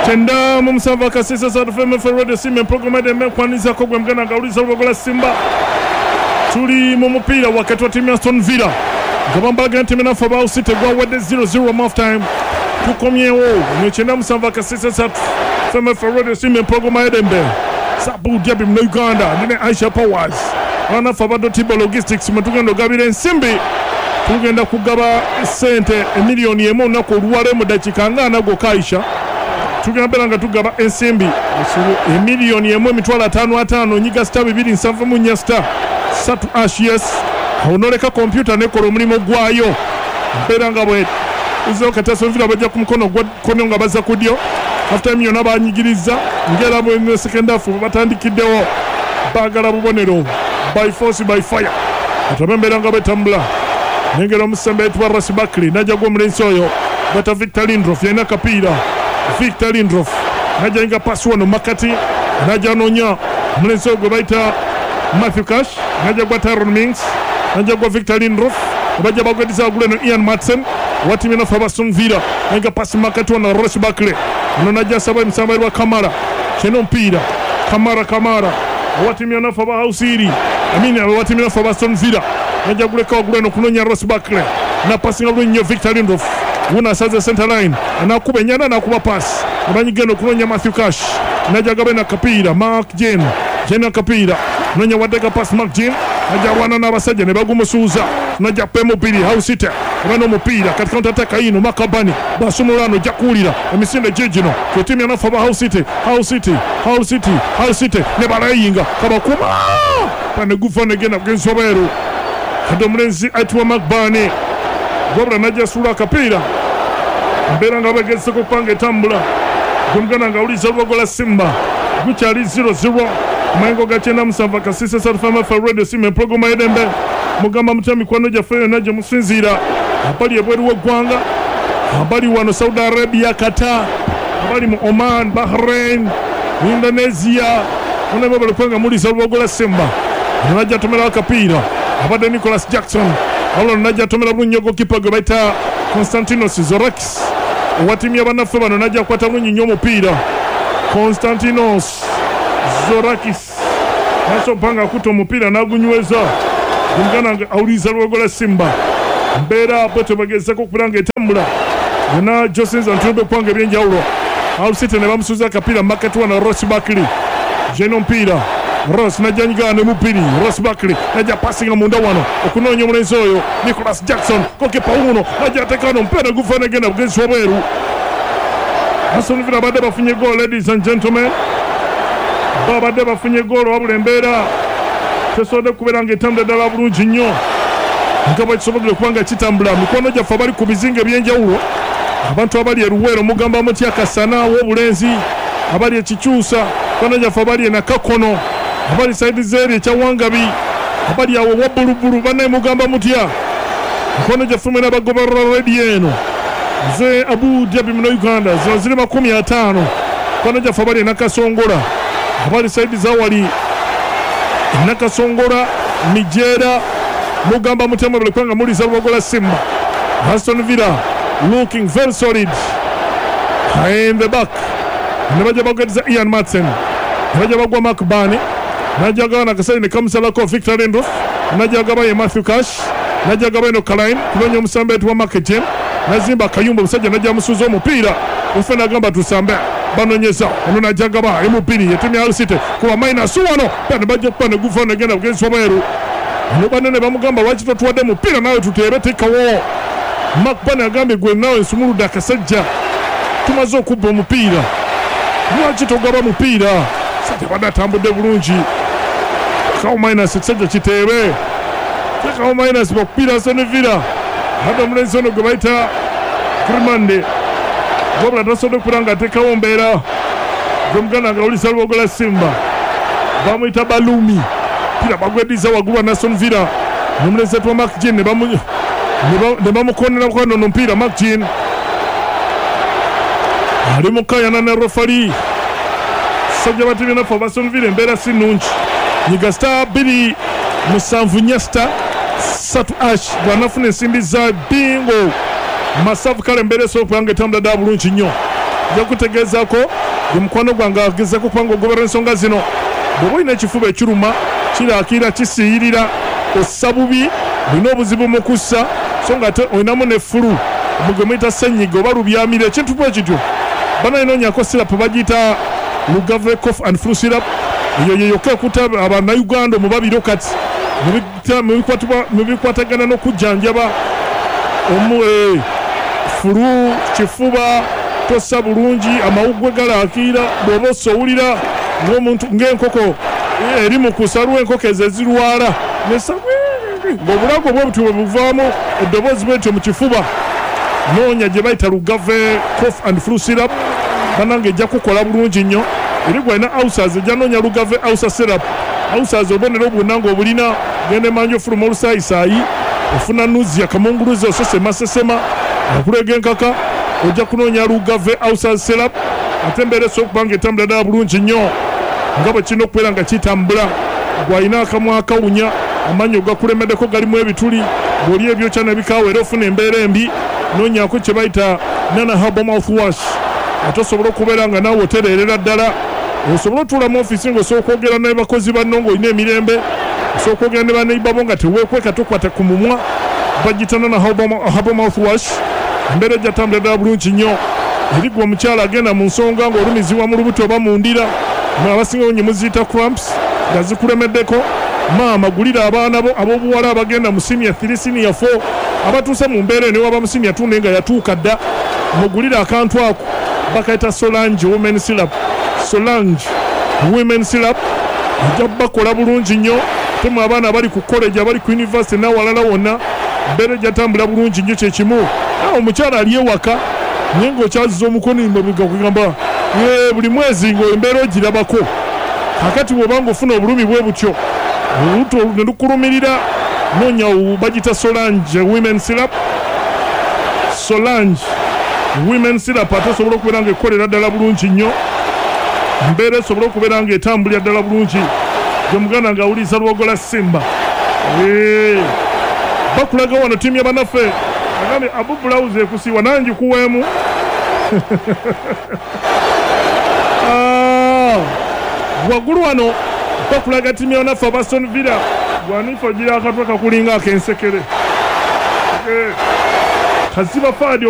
Chenda mumusava kasisa sa FM for radio sim program de mekwaniza ko gwe mgana gauliza lugola Simba. Tuli mu mupira wakati wa timu ya Aston Villa. Gabambaga timu na Fabao City gwa wede 0-0 half time. Tukomyewo ni chenda musava kasisa sa FM for radio sim program de mbe. Sabu Diaby mu Uganda ndine Aisha Powers. Wana Fabado Tibo Logistics matugendo gabire Nsimbi. Tugenda kugaba sente emiliyoni emu nako luwale mu dakika ngana go Kaisha. Tugenda nga tugaba ensimbi emiliyoni emu emitwalo 5 nyiga star 2 mu nyasta 3 yes honoleka computer nekola omulimu gwayo mbera nga bwe uzo kataso vila bajja ku mukono gwa kono nga baza kudyo after time yona banyigiriza ngera bwe second half batandikiddewo bagala bubonero by force by fire atabembera nga betambula nengera musembe etwa Ross Barkley najja gwo mulenzi oyo bata Victor Lindelof yana kapira Victor Lindelof najja inga pass wano makati najja nonya mulenzi oyo baita Matthew Cash najja gwa Tyrone Mings najja gwa Victor Lindelof bajja bagwediza guleno Ian Matson watimina Aston Villa inga pass makati wano Ross Barkley najja saba msamba wa Kamara cheno mpira Kamara watimina Faba Hausiri amina watimina Aston Villa najja guleka guleno kunonya Ross Barkley na passing alunyo Victor Lindelof Wuna saze center line anakuba nyana nakuba pass abanyigeno kunonya Matthew Cash najja gabe na kapira Mark Jane kapira nonya wadeka pass Mark Jane najja wana na basajja ne bagumusuuza najja pemo pili Hausite bano mupira katika counter attack ino Makabani basumulano jakulira emisinde jejino kutimu ya Faba Hausite ne barayinga kabakuma pane gufane gena gensobero kadomlenzi atwa Makbani gobra najja sula kapira mbera nga bageze ko pange tambula gumgana nga uliza lugola Simba guchali 0-0 mango gachena musava kasisa sarfama for radio sim program edembe mugamba mutami kwano jafeyo naje musinzira abali ebweru w'eggwanga abali wano Saudi Arabia Qatar abali mu Oman Bahrain Indonesia unabo balipanga muliza lugola Simba najja tomera kapira abade Nicholas Jackson alo najja tomera bunyogo kipago baita Konstantinos Zorakis watimu y'abanafu bano najja kwata munyi omupira Konstantinos Zorakis naso panga kuto omupira nagunyweza ngana auliza lugola Simba mbera bote bageza ko kuranga etambula na Josens Antobe kwanga byenjawulo Hausite ne bamusuza kapira market wana Ross Barkley jeno mpira Ross najja ne mupiri Ross Barkley najja passing munda wano okunonya omulenzi oyo Nicholas Jackson koke pauno najja tekano mpera gufana gena against Waberu Aston Villa bade bafunye goal ladies and gentlemen bade bafunye goal wabulembera tesode kuberanga etambula dala bulungi nnyo ngaba kisobodde kubanga kitambula mikono gyafa bali ku bizinga ebyenjawulo abantu abali eruwero mugamba mutya Kasana w'obulenzi abali ekikyusa mikono gyafa bali na Kakono abali side zeri cha Wangabi abali awo wabulubulu bane mugamba mutya mikono gyafa mena bagoberera redieno ze Abu Dhabi mu Uganda ziri 50 mikono gyafa bali na Kasongola abali side zawali na Kasongola Nigeria mugamba mutema balikwanga muri za lugola Simba Aston Villa looking very solid in the back nabaje bagadiza Ian Matson nabaje bagwa Makbani najja gana kasai ne kamsala ko Victor Lindelof najja gaba ye Matthew Cash najja gaba no Kalain kunonyo musambe etwa Market nazimba Kayumba musajja najja musuzo omupira ufena gamba tusambe banonyeza ono najja gaba emupiri yetimi Hausite kuba minus wano pane baje pane gufana gena against Waberu Nubanene bamugamba lwaki totuwadde mupira nawe tuteebe tekawo Makbani agambe gwe nawe nsumuluda akasajja tumaze okubba omupira lwaki togaba mupira sajja badde atambudde bulungi tekawo minus ekisajja kiteebe tekawo minus bakupira Aston Villa hadde omulenzi ono gwe bayita Grimande gobula tasobodde okubira nga atekawo mbeera gwe muganda nga olisa lugola Simba bamuyita Balumi pira bagwediza wagulwa na Aston Villa nomulenzi etwa Mark Jane ne bamukonera kwano mpira Mark Jane ali mukayana na referee sajja batimina for Aston Villa embeera si nnungi nyiga star 2 nyasta 3 bwanafuna ensimbi za bingo masavu kale embeera esooka nga etambula ddala bulungi nnyo yakutegezaako omukwano gwange agezaako kubanga ogobera ensonga zino bw'oba olina ekifuba ekiruma kiraakira kisiyirira ossa bubi olina obuzibu mu kussa so nga ate olinamu ne fulu omugwe muyita ssenyiga oba lubyamira ekintu bwe kityo banayinoonyako sirapu bagiyita lugave cough and flu syrup eyo yeyokka ekuta abannayuganda omubabiro kati mu bikwatagana n'okujjanjaba fulu kifuba tossa bulungi amawuggwe galaakiira bw'oba osowulira ng'enkoko eri mu kusalwa enkoko ezo ezirwala ng'obulago bwe buti bwe buvaamu eddoboozi bwetyo mu kifuba noonya gye bayita lugave cough and flu syrup banange ejja kukola bulungi nnyo eri gwalina ulcers ejja noonya lugave ulcer syrup ulcers obubonero bwonna ng'obulina genda emanja ofuluma olusaayisaayi ofuna nuzia kamunguluzi osesemasesema akulega enkaka ojja kunoonya lugave ulcer syrup ate embeera esobola okuba nga etambula ddala bulungi nnyo nga bwe kirina okubeera nga kitambula gwalina akamwa akawunya amanyi ogakulemeddeko galimu ebituli bw'oli ebyokya ne bikaawa era ofuna embeera embi noonyaako kye bayita nana herbal mouthwash ate osobola okubeera nga naawe otereerera ddala osobola otuula mu ofiisi ng'osobola okwogera n'abakozi banno ng'olina emirembe osobola okwogera ne banneibabo nga teweekweka tokwata ku mumwa bagita nana herbal mouthwash embeera ejja tambula ddala bulungi nnyo eri gwe omukyala agenda mu nsonga ng'olumizibwa mu lubuto oba mu ndira abasinga nnyo muziyita cramps nga zikulemeddeko maama gulira abaana bo ab'obuwala abagenda mu senior 3 senior 4 abatuuse mu mbeera eno waba mu senior 2 naye nga yatuuka dda mugulira akantu ako bakayita Solange women syrup ejja bakola bulungi nnyo temu abaana abali ku college abali ku university n'awalala wonna embeera ejja tambula bulungi nnyo kyekimu awo omukyala ali ewaka naye ng'okyaziza omukono imabega kugamba buli mwezi ng'embeera ogirabako kakati bw'oba ng'ofuna obulumi bwe butyo olubuto ne lukulumirira noonya bagita Solange women syrup ate osobola okubeera ng'ekolera ddala bulungi nnyo embeera esobola okubeera ng'etambulira ddala bulungi gye muganda ng'awuliriza lwogola simba bakulaga wano ttiimu y'abannaffe agambe abu bulawuzi ekusiiwa nangi kuweemu waggulu wano bakulaga ttiimu y'abannaffe aba Aston Villa gwanifa ogira akatwe kakulinga ak'ensekere kaziba faadi